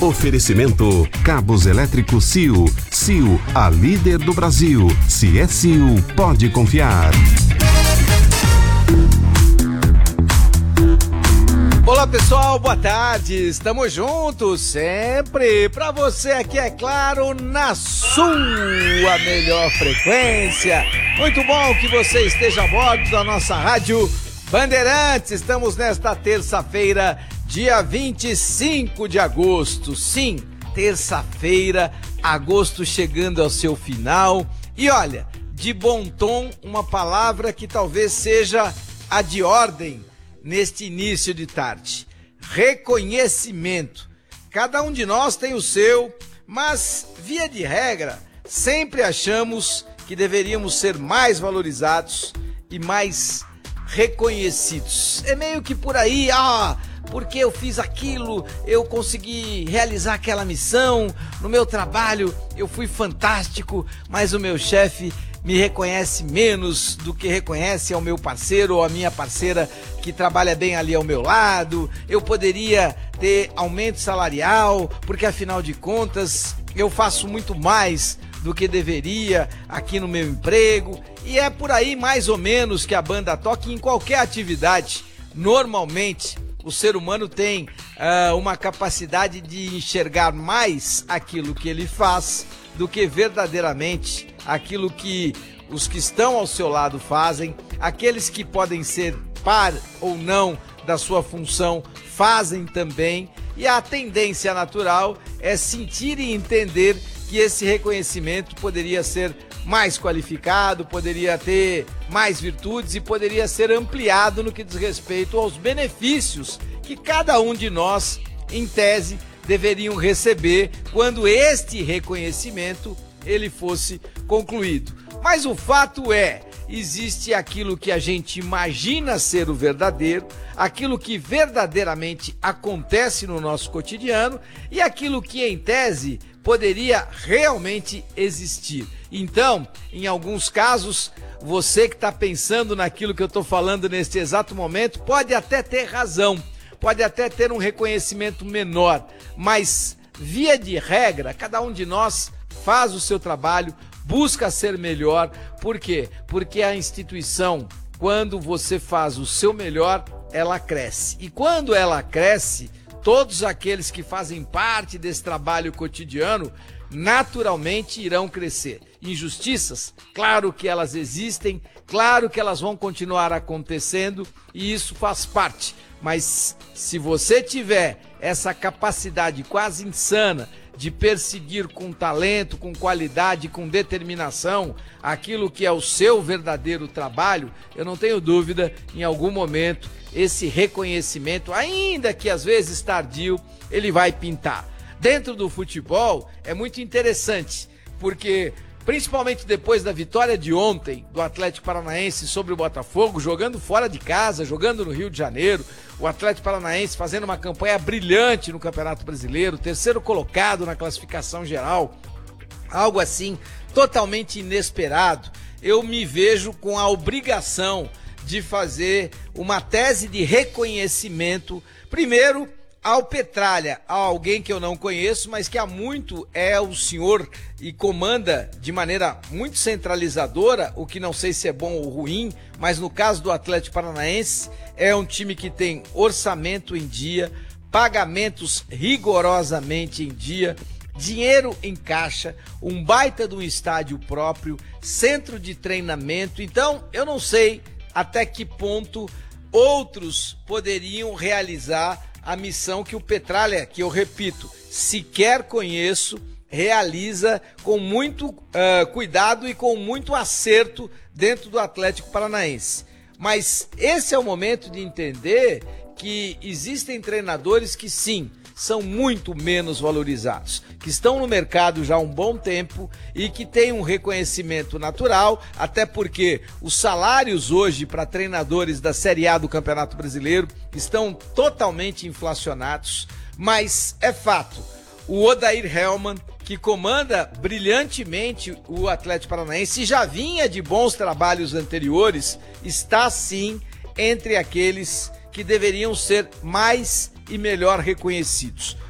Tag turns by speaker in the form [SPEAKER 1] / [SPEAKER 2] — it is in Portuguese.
[SPEAKER 1] Oferecimento Cabos Elétricos Sil. Sil, a líder do Brasil. Se é Sil, pode confiar.
[SPEAKER 2] Olá pessoal, boa tarde, estamos juntos sempre, pra você aqui é claro, na sua melhor frequência. Muito bom que você esteja a bordo da nossa rádio Bandeirantes. Estamos nesta terça-feira, dia 25 de agosto, sim, terça-feira, agosto chegando ao seu final. E olha, de bom tom, uma palavra que talvez seja a de ordem neste início de tarde: reconhecimento. Cada um de nós tem o seu, mas via de regra sempre achamos que deveríamos ser mais valorizados e mais reconhecidos. É meio que por aí, porque eu fiz aquilo, eu consegui realizar aquela missão, no meu trabalho eu fui fantástico, mas o meu chefe me reconhece menos do que reconhece ao meu parceiro ou a minha parceira que trabalha bem ali ao meu lado. Eu poderia ter aumento salarial, porque afinal de contas eu faço muito mais do que deveria aqui no meu emprego. E é por aí mais ou menos que a banda toca. Em qualquer atividade, normalmente o ser humano tem uma capacidade de enxergar mais aquilo que ele faz do que verdadeiramente aquilo que os que estão ao seu lado fazem. Aqueles que podem ser par ou não da sua função fazem também, e a tendência natural é sentir e entender que esse reconhecimento poderia ser mais qualificado, poderia ter mais virtudes e poderia ser ampliado no que diz respeito aos benefícios que cada um de nós, em tese, deveriam receber quando este reconhecimento ele fosse concluído. Mas o fato é, existe aquilo que a gente imagina ser o verdadeiro, aquilo que verdadeiramente acontece no nosso cotidiano e aquilo que em tese poderia realmente existir. Então, em alguns casos, você que está pensando naquilo que eu estou falando neste exato momento pode até ter razão, pode até ter um reconhecimento menor, mas via de regra, cada um de nós faz o seu trabalho, busca ser melhor. Por quê? Porque a instituição, quando você faz o seu melhor, ela cresce. E quando ela cresce, todos aqueles que fazem parte desse trabalho cotidiano, naturalmente irão crescer. Injustiças? Claro que elas existem, claro que elas vão continuar acontecendo e isso faz parte. Mas se você tiver essa capacidade quase insana de perseguir com talento, com qualidade, com determinação, aquilo que é o seu verdadeiro trabalho, eu não tenho dúvida, em algum momento, esse reconhecimento, ainda que às vezes tardio, ele vai pintar. Dentro do futebol é muito interessante, porque principalmente depois da vitória de ontem do Atlético Paranaense sobre o Botafogo, jogando fora de casa, jogando no Rio de Janeiro, o Atlético Paranaense fazendo uma campanha brilhante no Campeonato Brasileiro, terceiro colocado na classificação geral, algo assim totalmente inesperado. Eu me vejo com a obrigação de fazer uma tese de reconhecimento, primeiro ao Petralha, a alguém que eu não conheço, mas que há muito é o senhor e comanda de maneira muito centralizadora, o que não sei se é bom ou ruim, mas no caso do Atlético Paranaense, é um time que tem orçamento em dia, pagamentos rigorosamente em dia, dinheiro em caixa, um baita de um estádio próprio, centro de treinamento. Então, eu não sei até que ponto outros poderiam realizar a missão que o Petralha, que eu repito, sequer conheço, realiza com muito cuidado e com muito acerto dentro do Atlético Paranaense. Mas esse é o momento de entender que existem treinadores que sim, são muito menos valorizados, que estão no mercado já há um bom tempo e que têm um reconhecimento natural, até porque os salários hoje para treinadores da Série A do Campeonato Brasileiro estão totalmente inflacionados, mas é fato, o Odair Hellmann, que comanda brilhantemente o Atlético Paranaense e já vinha de bons trabalhos anteriores, está sim entre aqueles que deveriam ser mais e melhor reconhecidos.